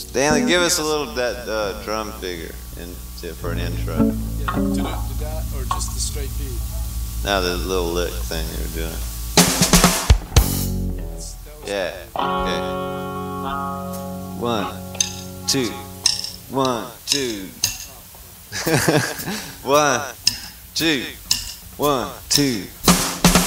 Stanley, give us a little that drum figure for an intro. Yeah, to that or just the straight beat? Now the little lick thing you were doing. Yeah. Okay. 1, 2, 1, 2. 1, 2, 1, 2.